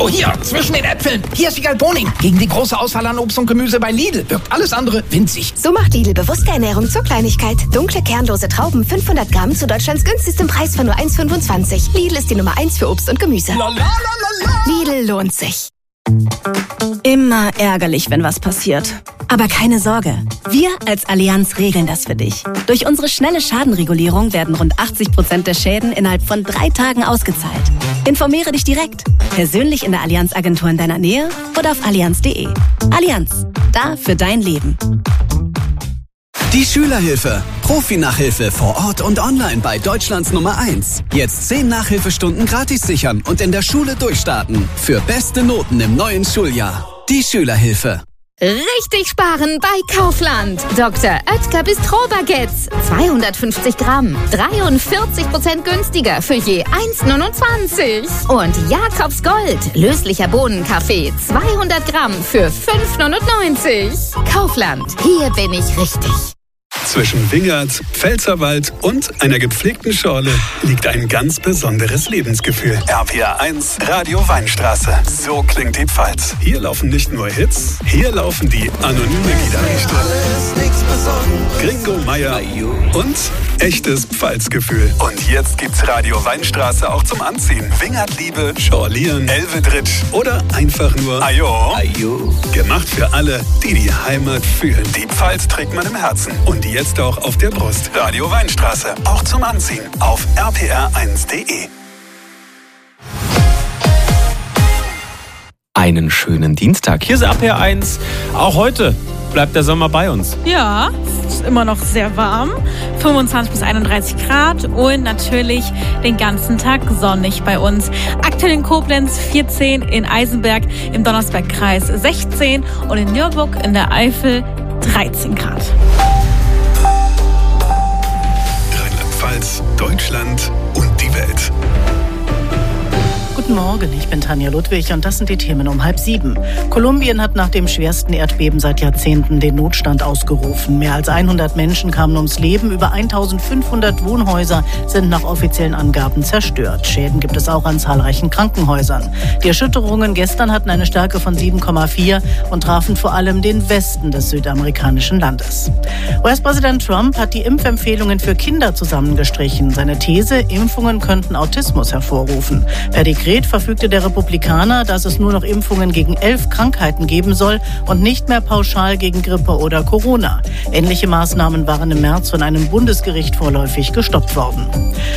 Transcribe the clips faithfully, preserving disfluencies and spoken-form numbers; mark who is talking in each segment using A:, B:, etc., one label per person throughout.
A: Oh, hier, zwischen den Äpfeln. Hier ist Wiegald Boning. Gegen die große Auswahl an Obst und Gemüse bei Lidl wirkt alles andere winzig.
B: So macht Lidl bewusste Ernährung zur Kleinigkeit. Dunkle, kernlose Trauben, fünfhundert Gramm zu Deutschlands günstigstem Preis von nur eins Komma fünfundzwanzig. Lidl ist die Nummer eins für Obst und Gemüse.
A: La, la, la, la, la.
B: Lidl lohnt sich.
C: Immer ärgerlich, wenn was passiert. Aber keine Sorge, wir als Allianz regeln das für dich. Durch unsere schnelle Schadenregulierung werden rund achtzig Prozent der Schäden innerhalb von drei Tagen ausgezahlt. Informiere dich direkt, persönlich in der Allianz-Agentur in deiner Nähe oder auf allianz punkt de. Allianz, da für dein Leben.
D: Die Schülerhilfe. Profi-Nachhilfe vor Ort und online bei Deutschlands Nummer eins. Jetzt zehn Nachhilfestunden gratis sichern und in der Schule durchstarten. Für beste Noten im neuen Schuljahr. Die Schülerhilfe.
E: Richtig sparen bei Kaufland. Doktor Oetker Bistro-Baguettes. zweihundertfünfzig Gramm. dreiundvierzig Prozent günstiger für je eins Komma neunundzwanzig. Und Jakobs Gold. Löslicher Bohnenkaffee. zweihundert Gramm für fünf Komma neunundneunzig. Kaufland. Hier bin ich richtig.
F: Zwischen Wingert, Pfälzerwald und einer gepflegten Schorle liegt ein ganz besonderes Lebensgefühl. R P R eins, Radio Weinstraße. So klingt die Pfalz. Hier laufen nicht nur Hits, hier laufen die anonyme Gitarristen. Gringo Meier und echtes Pfalzgefühl. Und jetzt gibt's Radio Weinstraße auch zum Anziehen. Wingertliebe, Schorlieren, Elvedritsch oder einfach nur Ajo. Ajo. Gemacht für alle, die die Heimat fühlen. Die Pfalz trägt man im Herzen. Und die jetzt auch auf der Brust. Radio Weinstraße, auch zum Anziehen auf r p r eins punkt de.
G: Einen schönen Dienstag. Hier ist R P R eins. Auch heute bleibt der Sommer bei uns.
H: Ja, es ist immer noch sehr warm. fünfundzwanzig bis einunddreißig Grad und natürlich den ganzen Tag sonnig bei uns. Aktuell in Koblenz vierzehn, in Eisenberg im Donnersbergkreis sechzehn und in Nürburg in der Eifel dreizehn Grad.
F: Rheinland-Pfalz, Deutschland und die Welt.
I: Guten Morgen, ich bin Tanja Ludwig und das sind die Themen um halb sieben. Kolumbien hat nach dem schwersten Erdbeben seit Jahrzehnten den Notstand ausgerufen. Mehr als hundert Menschen kamen ums Leben, über eintausendfünfhundert Wohnhäuser sind nach offiziellen Angaben zerstört. Schäden gibt es auch an zahlreichen Krankenhäusern. Die Erschütterungen gestern hatten eine Stärke von sieben Komma vier und trafen vor allem den Westen des südamerikanischen Landes. U S-Präsident Trump hat die Impfempfehlungen für Kinder zusammengestrichen. Seine These, Impfungen könnten Autismus hervorrufen. Per Dekret verfügte der Republikaner, dass es nur noch Impfungen gegen elf Krankheiten geben soll und nicht mehr pauschal gegen Grippe oder Corona. Ähnliche Maßnahmen waren im März von einem Bundesgericht vorläufig gestoppt worden.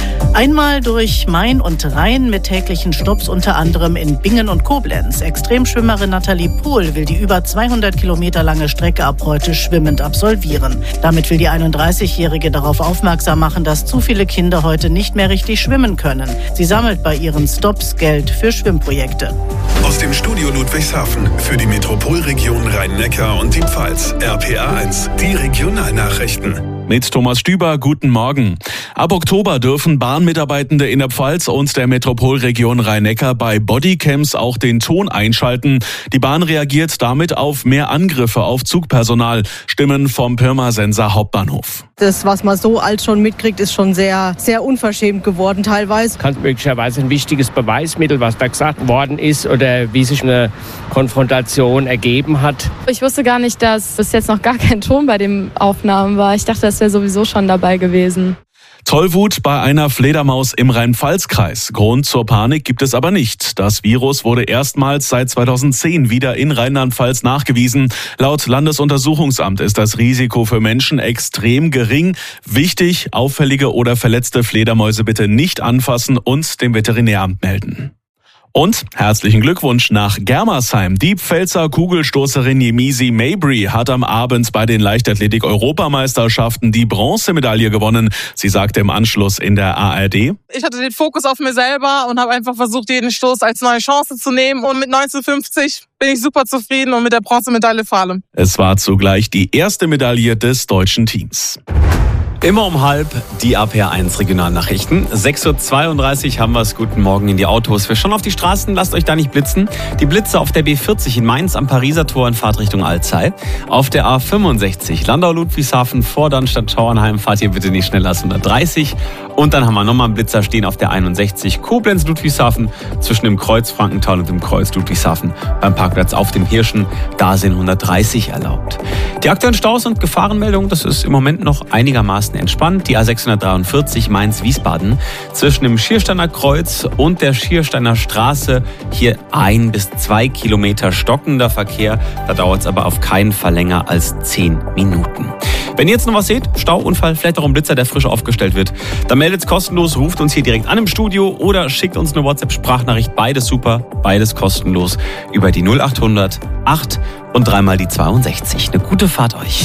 I: Einmal durch Main und Rhein mit täglichen Stopps unter anderem in Bingen und Koblenz. Extremschwimmerin Nathalie Pohl will die über zweihundert Kilometer lange Strecke ab heute schwimmend absolvieren. Damit will die einunddreißigjährige darauf aufmerksam machen, dass zu viele Kinder heute nicht mehr richtig schwimmen können. Sie sammelt bei ihren Stops Geld für Schwimmprojekte.
F: Aus dem Studio Ludwigshafen für die Metropolregion Rhein-Neckar und die Pfalz. R P R eins, die Regionalnachrichten.
G: Mit Thomas Stüber, guten Morgen. Ab Oktober dürfen Bahnmitarbeitende in der Pfalz und der Metropolregion Rhein-Neckar bei Bodycams auch den Ton einschalten. Die Bahn reagiert damit auf mehr Angriffe auf Zugpersonal. Stimmen vom Pirmasensor Hauptbahnhof.
J: Das, was man so alt schon mitkriegt, ist schon sehr, sehr unverschämt geworden teilweise.
K: Kann möglicherweise ein wichtiges Beweismittel, was da gesagt worden ist oder wie sich eine Konfrontation ergeben hat.
L: Ich wusste gar nicht, dass bis jetzt noch gar kein Ton bei den Aufnahmen war. Ich dachte, das wäre sowieso schon dabei gewesen.
G: Tollwut bei einer Fledermaus im Rhein-Pfalz-Kreis. Grund zur Panik gibt es aber nicht. Das Virus wurde erstmals seit zweitausendzehn wieder in Rheinland-Pfalz nachgewiesen. Laut Landesuntersuchungsamt ist das Risiko für Menschen extrem gering. Wichtig, auffällige oder verletzte Fledermäuse bitte nicht anfassen und dem Veterinäramt melden. Und herzlichen Glückwunsch nach Germersheim. Die Pfälzer Kugelstoßerin Yemisi Mabry hat am Abend bei den Leichtathletik-Europameisterschaften die Bronzemedaille gewonnen. Sie sagte im Anschluss in der A R D:
M: Ich hatte den Fokus auf mir selber und habe einfach versucht, jeden Stoß als neue Chance zu nehmen. Und mit neunzehnhundertfünfzig bin ich super zufrieden und mit der Bronzemedaille vor allem.
G: Es war zugleich die erste Medaille des deutschen Teams.
N: Immer um halb die A P R eins Regionalnachrichten. sechs Uhr zweiunddreißig haben wir es. Guten Morgen in die Autos. Wir schauen auf die Straßen, lasst euch da nicht blitzen. Die Blitze auf der B vierzig in Mainz am Pariser Tor in Fahrtrichtung Alzey. Auf der A fünfundsechzig Landau-Ludwigshafen vor Darmstadt-Schauernheim fahrt ihr bitte nicht schneller als hundertdreißig. Und dann haben wir nochmal einen Blitzer stehen auf der einundsechzig Koblenz-Ludwigshafen zwischen dem Kreuz Frankenthal und dem Kreuz Ludwigshafen beim Parkplatz auf dem Hirschen. Da sind hundertdreißig erlaubt. Die aktuellen Staus und Gefahrenmeldungen, das ist im Moment noch einigermaßen entspannt. Die A sechshundertdreiundvierzig Mainz-Wiesbaden zwischen dem Schiersteiner Kreuz und der Schiersteiner Straße. Hier ein bis zwei Kilometer stockender Verkehr. Da dauert es aber auf keinen Fall länger als zehn Minuten. Wenn ihr jetzt noch was seht, Stauunfall, vielleicht auch ein Blitzer, der frisch aufgestellt wird, dann meldet es kostenlos, ruft uns hier direkt an im Studio oder schickt uns eine WhatsApp-Sprachnachricht. Beides super, beides kostenlos über die null achthundert acht und dreimal die zweiundsechzig. Eine gute Fahrt euch.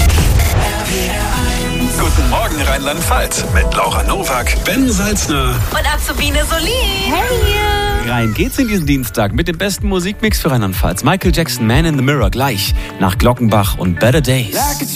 F: Guten Morgen Rheinland-Pfalz mit Laura Nowak, Ben Salzner
C: und Azubine Solin.
N: Hey! Rein geht's in diesen Dienstag mit dem besten Musikmix für Rheinland-Pfalz. Michael Jackson, Man in the Mirror, gleich nach Glockenbach und Better Days.